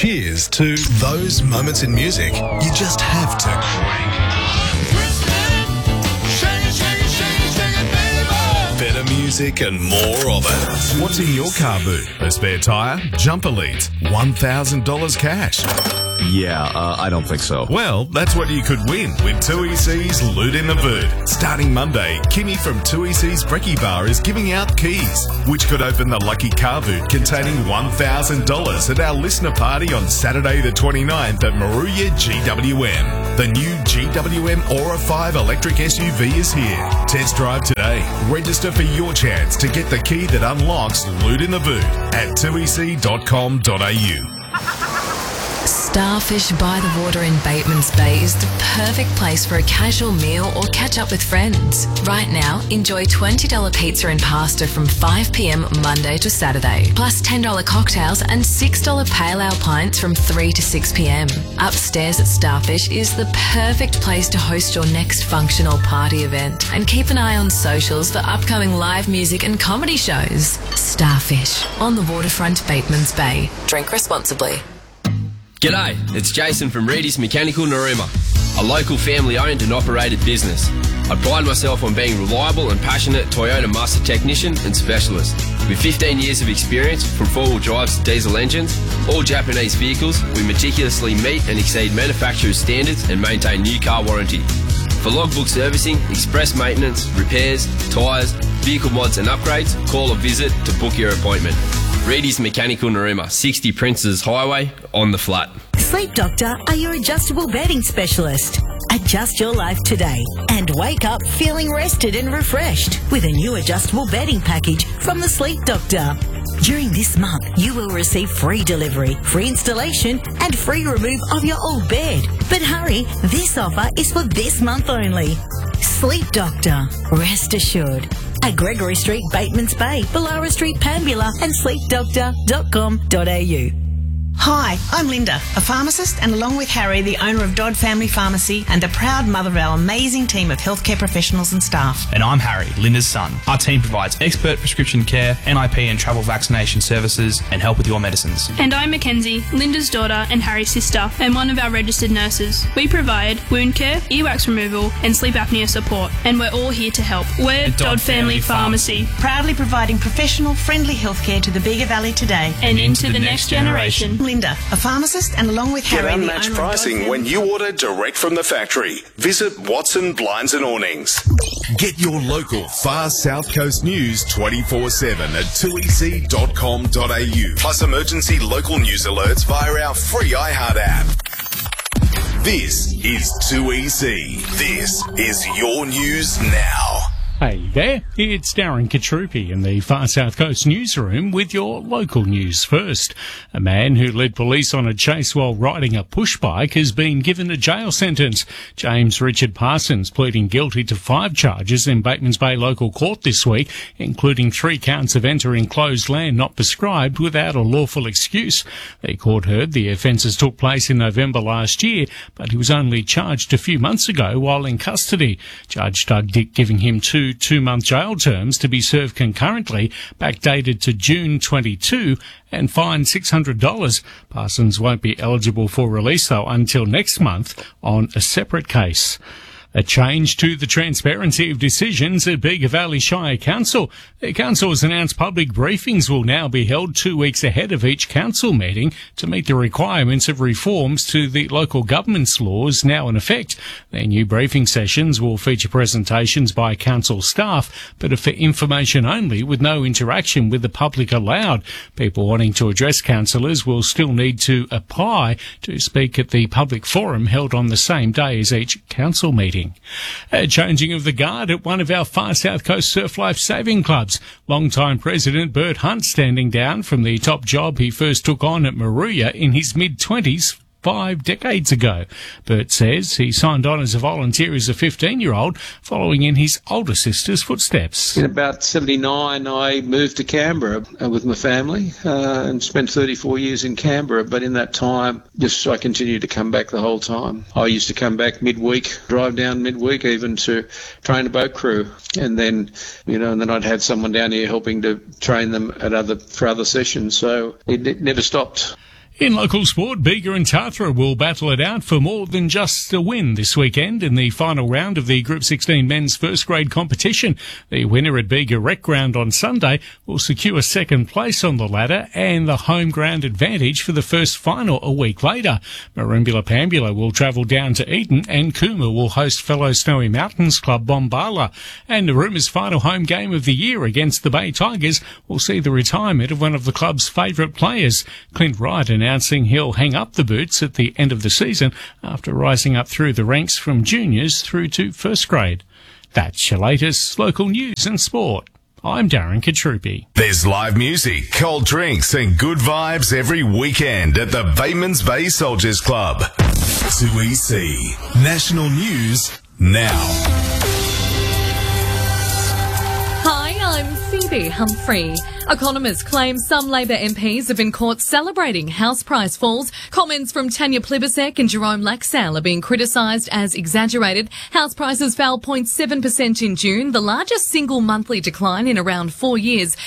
Cheers to those moments in music you just have to crank. Better music and more of it. What's in your car boot? A spare tyre? Jumper leads? $1,000 cash? Yeah, I don't think so. Well, that's what you could win with 2EC's Loot in the Boot. Starting Monday, Kimmy from 2EC's Brekkie Bar is giving out keys, which could open the lucky car boot containing $1,000 at our listener party on Saturday the 29th at Moruya GWM. The new GWM Aura 5 electric SUV is here. Test drive today. Register for your chance to get the key that unlocks Loot in the Boot at 2ec.com.au. Starfish by the Water in Batemans Bay is the perfect place for a casual meal or catch up with friends. Right now, enjoy $20 pizza and pasta from 5 p.m. Monday to Saturday, plus $10 cocktails and $6 pale ale pints from 3 to 6 p.m. Upstairs at Starfish is the perfect place to host your next function or party event, and keep an eye on socials for upcoming live music and comedy shows. Starfish on the waterfront, Batemans Bay. Drink responsibly. G'day, it's Jason from Reedy's Mechanical Narooma, a local family-owned and operated business. I pride myself on being reliable and passionate Toyota master technician and specialist. With 15 years of experience from four-wheel drives to diesel engines, all Japanese vehicles, we meticulously meet and exceed manufacturer's standards and maintain new car warranty. For logbook servicing, express maintenance, repairs, tyres, vehicle mods and upgrades, call or visit to book your appointment. Reedy's Mechanical Narooma, 60 Princes Highway, on the flat. Sleep Doctor are your adjustable bedding specialist. Adjust your life today and wake up feeling rested and refreshed with a new adjustable bedding package from the Sleep Doctor. During this month, you will receive free delivery, free installation and free remove of your old bed. But hurry, this offer is for this month only. Sleep Doctor, rest assured. At Gregory Street, Batemans Bay, Ballara Street, Pambula and sleepdoctor.com.au. Hi, I'm Linda, a pharmacist, and along with Harry, the owner of Dodd Family Pharmacy and the proud mother of our amazing team of healthcare professionals and staff. And I'm Harry, Linda's son. Our team provides expert prescription care, NIP and travel vaccination services, and help with your medicines. And I'm Mackenzie, Linda's daughter and Harry's sister, and one of our registered nurses. We provide wound care, earwax removal, and sleep apnea support, and we're all here to help. We're Dodd Family Pharmacy, proudly providing professional, friendly healthcare to the Bega Valley today and into the next generation. Linda, a pharmacist, and along with Harry, Get the unmatched owner pricing when you order direct from the factory. Visit Watson Blinds and Awnings. Get your local Far South Coast news 24/7 at 2ec.com.au. Plus emergency local news alerts via our free iHeart app. This is 2EC. This is your news now. Hey there, it's Darren Katrupi in the Far South Coast newsroom with your local news first. A man who led police on a chase while riding a push bike has been given a jail sentence. James Richard Parsons pleading guilty to 5 charges in Batemans Bay Local Court this week, including 3 counts of entering closed land not prescribed without a lawful excuse. The court heard the offences took place in November last year, but he was only charged a few months ago while in custody. Judge Doug Dick giving him 2-month jail terms to be served concurrently, backdated to June 22, and fined $600. Parsons won't be eligible for release, though, until next month on a separate case. A change to the transparency of decisions at Bega Valley Shire Council. The council has announced public briefings will now be held 2 weeks ahead of each council meeting to meet the requirements of reforms to the local government's laws now in effect. Their new briefing sessions will feature presentations by council staff, but are for information only with no interaction with the public allowed. People wanting to address councillors will still need to apply to speak at the public forum held on the same day as each council meeting. A changing of the guard at one of our Far South Coast Surf Life Saving Clubs. Long-time President Bert Hunt standing down from the top job he first took on at Moruya in his mid-20s 5 decades ago. Bert says he signed on as a volunteer as a 15-year-old, following in his older sister's footsteps. In about 79, I moved to Canberra with my family and spent 34 years in Canberra. But in that time, I continued to come back the whole time. I used to come back midweek, drive down midweek, even to train a boat crew. And then, I'd have someone down here helping to train them for other sessions. So it never stopped. In local sport, Bega and Tathra will battle it out for more than just a win this weekend in the final round of the Group 16 men's first grade competition. The winner at Bega Rec Ground on Sunday will secure second place on the ladder and the home ground advantage for the first final a week later. Merimbula Pambula will travel down to Eton and Cooma will host fellow Snowy Mountains club Bombala. And Naruma's final home game of the year against the Bay Tigers will see the retirement of one of the club's favourite players. Clint Wright announcing he'll hang up the boots at the end of the season after rising up through the ranks from juniors through to first grade. That's your latest local news and sport. I'm Darren Katrupi. There's live music, cold drinks and good vibes every weekend at the Batemans Bay Soldiers Club. 2EC National News now. Hi, I'm Phoebe Humphrey. Economists claim some Labor MPs have been caught celebrating house price falls. Comments from Tanya Plibersek and Jerome Laxale are being criticised as exaggerated. House prices fell 0.7% in June, the largest single monthly decline in around 4 years.